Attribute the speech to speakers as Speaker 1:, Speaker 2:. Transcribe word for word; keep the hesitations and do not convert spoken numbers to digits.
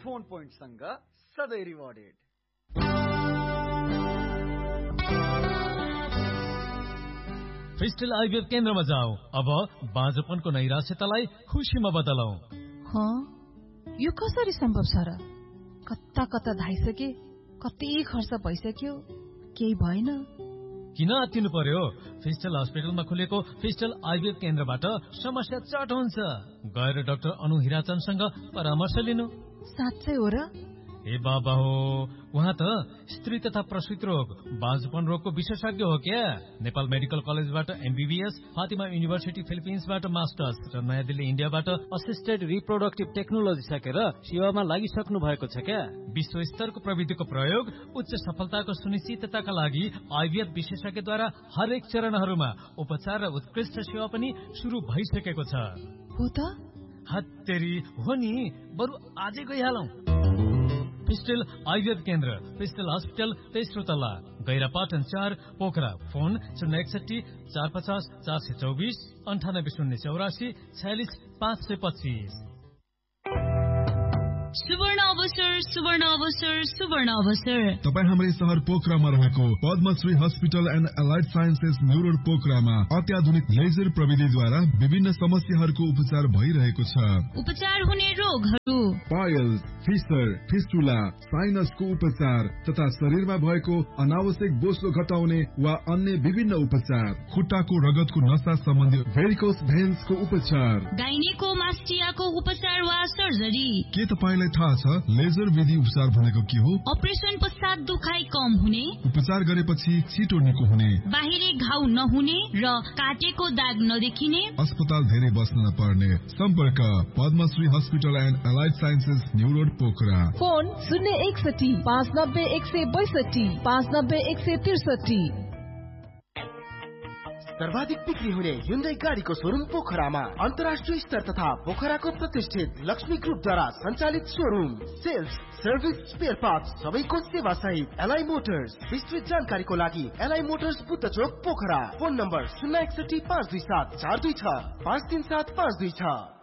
Speaker 1: Phone पोइन्टसँग सधैँ rewarded.
Speaker 2: फिस्टल IVF केन्द्रमा जाऊ। अब बाँझोपनको नैराश्यतालाई खुसीमा बदलौ।
Speaker 3: यो कसरी सम्भव छ र? कता कता धाइसके, कति खर्च भइसक्यो, केही भएन।
Speaker 2: किन आत्तिनु पर्यो? फिस्टल हस्पिटलमा खुलेको फिस्टल आइभीएफ केन्द्रबाट समस्या चट हुन्छ। गएर डाक्टर अनु हिराचन्दसँग परामर्श लिनु।
Speaker 3: साँच्चै हो र?
Speaker 2: ए बाबा हो, उहाँ त स्त्री तथा प्रसूति रोग बाँझोपन रोगको विशेषज्ञ हो क्या। नेपाल मेडिकल कलेजबाट एमबीबीएस, फातिमा युनिभर्सिटी फिलिपिन्सबाट मास्टर्स र नयाँ दिल्ली इन्डियाबाट असिस्टेड रिप्रोडक्टिभ टेक्नोलोजी सकेर सेवामा लागिसक्नु भएको छ क्या। विश्व स्तरको प्रविधिको प्रयोग उच्च सफलताको सुनिश्चितताका लागि आइभीएफ विशेषज्ञद्वारा हरेक चरणहरूमा उपचार र उत्कृष्ट सेवा पनि सुरु भइसकेको छ।
Speaker 3: हो त?
Speaker 2: हत्तेरी हो नि, बरु आजै गइहालौं। फिस्टल आइभीएफ केन्द्र, फिस्टल हस्पिटल, तेस्रो तल्ला, गैरापाटन चार, पोखरा। फोन शून्य एकसठी चार पचास चार सय चौबिस अन्ठानब्बे शून्य चौरासी छयालिस पाँच सय पच्चिस।
Speaker 4: सुवर्ण अवसर, सुवर्ण अवसर, सुवर्ण अवसर।
Speaker 5: तपाईँ हाम्रै शहर पोखरामा रहेको Padmashri hospital and allied sciences new road पोखरामा अत्याधुनिक लेजर प्रविधिद्वारा विभिन्न समस्याहरूको उपचार भइरहेको छ।
Speaker 4: उपचार हुने रोगहरू
Speaker 5: पाइल्स, फिसर, फिस्टुला, साइनसको उपचार तथा शरीरमा भएको अनावश्यक बोसो घटाउने वा अन्य विभिन्न उपचार, खुट्टाको रगतको नसा सम्बन्धी भेरिकोस भेन्सको उपचार,
Speaker 4: गाइनेकोमास्टियाको उपचार वा सर्जरी।
Speaker 5: के तपाईलाई थाहा छ लेजर विधि उपचार भनेको के हो?
Speaker 4: अपरेसन पश्चात दुखाइ कम हुने,
Speaker 5: उपचार गरेपछि छिटो निको हुने,
Speaker 4: बाहिरी घाउ नहुने र काटेको दाग नदेखिने,
Speaker 5: अस्पताल धेरै बस्न नपर्ने। सम्पर्क Padmashri hospital and allied sciences new road Pokhara.
Speaker 3: Phone शून्य एकसठी पाँच नब्बे एक सय बैसठी पाँच नब्बे एक सय त्रिसठी।
Speaker 6: सर्वाधिक बिक्री हुने Hyundai गाडीको शोरूम पोखरामा अन्तर्राष्ट्रिय स्तर तथा पोखराको प्रतिष्ठित लक्ष्मी ग्रुपद्वारा सञ्चालित showroom. Sales, service, spare parts सबैको सेवा सहित एलआई मोटर्स। विस्तृत जानकारीको लागि एलआई मोटर्स बुद्ध चोक पोखरा। फोन नम्बर शून्य एकसठी पाँच दुई सात चार दुई छ पाँच तीन सात पाँच दुई छ।